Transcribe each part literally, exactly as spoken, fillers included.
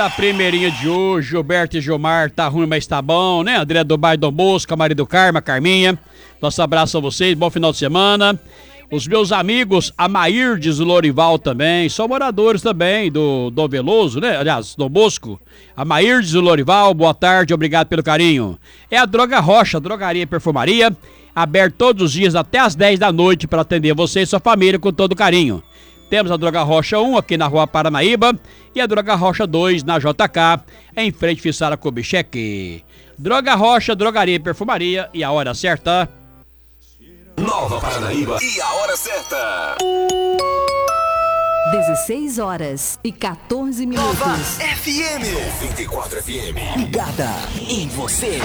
a primeirinha de hoje, Gilberto e Gilmar, tá ruim, mas tá bom, né? André do bairro Dom Bosco, marido Carma, Carminha. Nosso abraço a vocês, bom final de semana. Os meus amigos, a Mairdes e Lorival também, são moradores também do Dom Veloso, né? Aliás, Dom Bosco. A Mairdes e Lorival, boa tarde, obrigado pelo carinho. É a Droga Rocha, drogaria e perfumaria, aberto todos os dias até às dez da noite para atender você e sua família com todo carinho. Temos a Droga Rocha um aqui na Rua Paranaíba e a Droga Rocha dois na J K, em frente a Fissara Kubitschek. Droga Rocha, drogaria e perfumaria e a hora certa. Nova Paranaíba e a hora certa. dezesseis horas e quatorze minutos. Nova F M noventa e quatro F M. Ligada em você.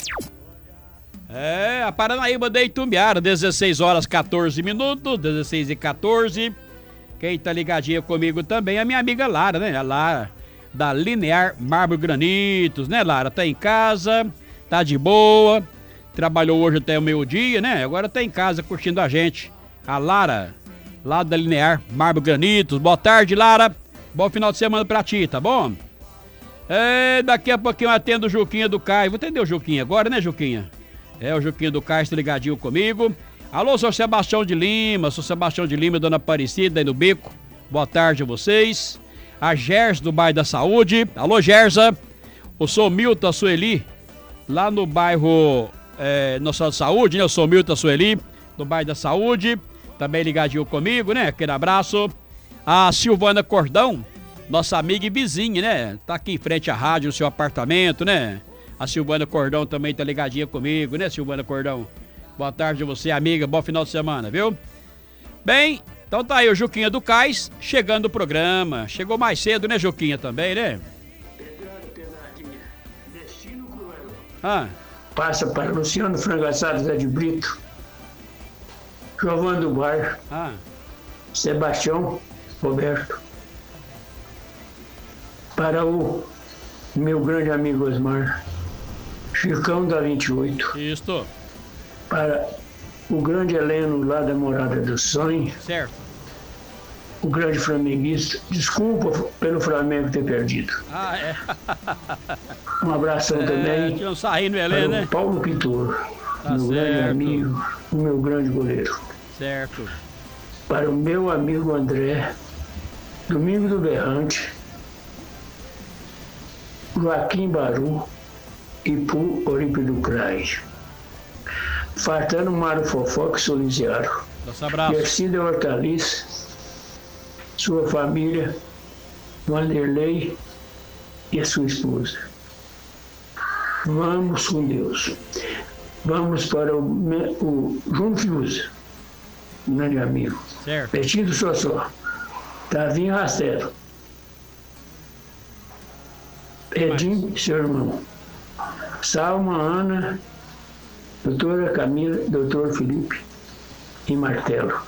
É, a Paranaíba de Itumbiara, dezesseis horas quatorze minutos, dezesseis e quatorze. Quem tá ligadinha comigo também é a minha amiga Lara, né? A Lara da Linear Mármore Granitos, né, Lara? Tá em casa, tá de boa, trabalhou hoje até o meio-dia, né? Agora tá em casa curtindo a gente. A Lara, lá da Linear Mármore Granitos. Boa tarde, Lara. Bom final de semana pra ti, tá bom? É, daqui a pouquinho eu atendo o Juquinha do Caio. Vou atender o Juquinha agora, né, Juquinha? É, o Juquinha do Caio tá ligadinho comigo. Alô, sou Sebastião de Lima, sou Sebastião de Lima, Dona Aparecida aí no Bico. Boa tarde a vocês. A Gersa do bairro da Saúde. Alô, Gersa. Eu sou Milton Sueli, lá no bairro é, Nossa Saúde, né? Eu sou Milton Sueli, do bairro da Saúde. Também ligadinho comigo, né? Aquele abraço. A Silvana Cordão, nossa amiga e vizinha, né? Tá aqui em frente à rádio, no seu apartamento, né? A Silvana Cordão também tá ligadinha comigo, né, Silvana Cordão? Boa tarde a você, amiga. Bom final de semana, viu? Bem, então tá aí o Juquinha do Cais chegando no programa. Chegou mais cedo, né, Juquinha, também, né? Destino Cruel. Ah. Passa para Luciano Frangaçado Zé de Brito, Giovanni do Bar, Ah. Sebastião Roberto. Para o meu grande amigo Osmar, Chicão da vinte e oito. Isso. Para o grande Heleno lá da Morada do Sonho. Certo. O grande flamenguista. Desculpa pelo Flamengo ter perdido. Ah, é. Um abração é, também. tinha um sarrinho no Heleno, para o né? Paulo Pintor, Tá meu grande certo. amigo, o meu grande goleiro. Certo. Para o meu amigo André, Domingo do Berrante, Joaquim Baru e Pu Olímpio do Crai. Fartano Mário Fofoca Soliziaro. Nosso abraço. Ercília Hortaliça, sua família, Vanderlei e a sua esposa. Vamos com Deus. Vamos para o, o João Fiuza, grande amigo. Certo. Betinho do Sossó, Tavinho Rastelo, Edinho, seu irmão, Salma, Ana, doutora Camila, doutor Felipe e Martelo.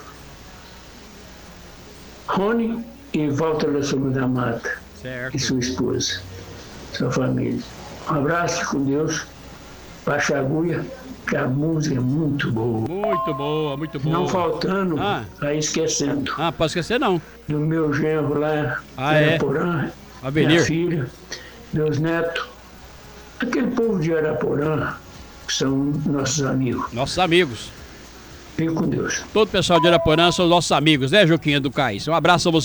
Rony e Walter da Sombra da Mata. Certo. E sua esposa, sua família. Um abraço com Deus. Baixa a agulha, que a música é muito boa. Muito boa, muito boa. Não faltando, Ah. aí esquecendo. Ah, pode esquecer não. Do meu genro lá, Ah, é? Araporã, Avenir. minha filha, meus netos. Aquele povo de Araporã, que são nossos amigos. Nossos amigos. Fique com Deus. Todo o pessoal de Araporã são nossos amigos, né, Juquinha do Cais? Um abraço a você.